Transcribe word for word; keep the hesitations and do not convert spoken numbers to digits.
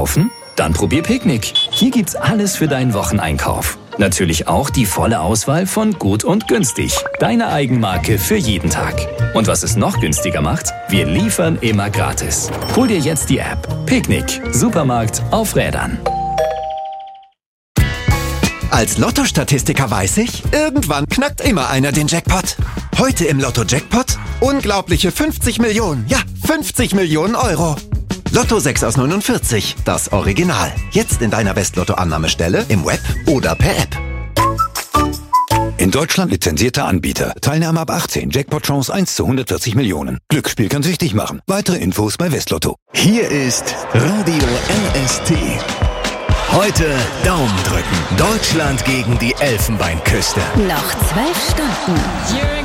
einkaufen? Dann probier Picknick. Hier gibt's alles für deinen Wocheneinkauf. Natürlich auch die volle Auswahl von Gut und Günstig. Deine Eigenmarke für jeden Tag. Und was es noch günstiger macht? Wir liefern immer gratis. Hol dir jetzt die App. Picknick. Supermarkt auf Rädern. Als Lotto-Statistiker weiß ich, irgendwann knackt immer einer den Jackpot. Heute im Lotto-Jackpot unglaubliche fünfzig Millionen, ja, fünfzig Millionen Euro. Lotto sechs aus neunundvierzig, das Original. Jetzt in deiner West-Lotto-Annahmestelle, im Web oder per App. In Deutschland lizenzierter Anbieter. Teilnahme ab achtzehn. Jackpot-Chance eins zu hundertvierzig Millionen. Glücksspiel kann süchtig machen. Weitere Infos bei Westlotto. Hier ist Radio L S T. Heute Daumen drücken. Deutschland gegen die Elfenbeinküste. Noch zwölf Stunden.